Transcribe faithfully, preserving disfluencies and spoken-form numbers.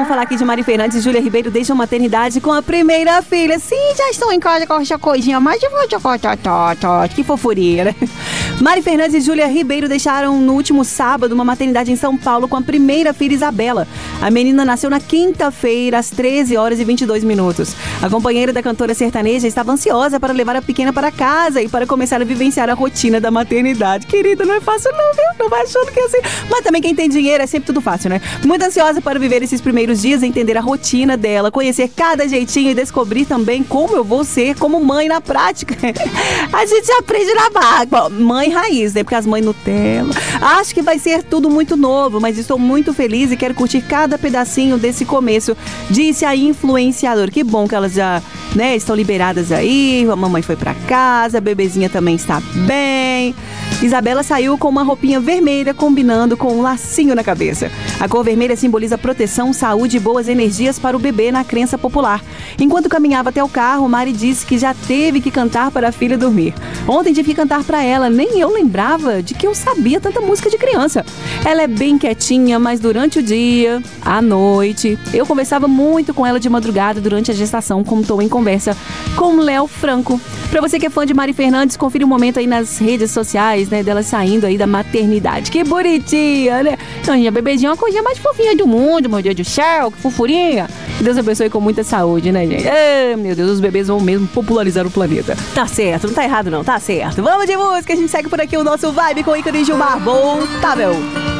vamos falar aqui de Mari Fernandes e Júlia Ribeiro deixam a maternidade com a primeira filha. Sim, já estão em casa com essa coisinha mais de que fofurinha, né? Mari Fernandes e Júlia Ribeiro deixaram no último sábado uma maternidade em São Paulo com a primeira filha, Isabela. A menina nasceu na quinta-feira, às treze horas e vinte e dois minutos. A companheira da cantora sertaneja estava ansiosa para levar a pequena para casa e para começar a vivenciar a rotina da maternidade. Querida, não é fácil não, viu? Não vai achando que é assim. Mas também quem tem dinheiro é sempre tudo fácil, né? Muito ansiosa para viver esses primeiros dias, entender a rotina dela, conhecer cada jeitinho e descobrir também como eu vou ser como mãe na prática. A gente aprende na barra. Mãe raiz, né? Porque as mães Nutella. Acho que vai ser tudo muito novo, mas estou muito feliz e quero curtir cada pedacinho desse começo, disse a influenciadora. Que bom que elas já, né, estão liberadas aí, a mamãe foi pra casa, a bebezinha também está bem. Isabela saiu com uma roupinha vermelha combinando com um lacinho na cabeça. A cor vermelha simboliza proteção, saúde e boas energias para o bebê na crença popular. Enquanto caminhava até o carro, Mari disse que já teve que cantar para a filha dormir. Ontem tive que cantar para ela, nem eu lembrava de que eu sabia tanta música de criança. Ela é bem quietinha, mas durante o dia, à noite, eu conversava muito com ela de madrugada durante a gestação, como estou em conversa com Léo Franco. Pra você que é fã de Mari Fernandes, confira um momento aí nas redes sociais, né, dela saindo aí da maternidade. Que bonitinha, né? Então, gente, a bebezinha é uma coisinha mais fofinha do mundo, meu Deus do céu, que fofurinha. Que Deus abençoe com muita saúde, né, gente? Ai, meu Deus, os bebês vão mesmo popularizar o planeta. Tá certo, não tá errado não, tá certo. Vamos de música, a gente segue por aqui o nosso Vibe com o ícone Gilmar. Voltável.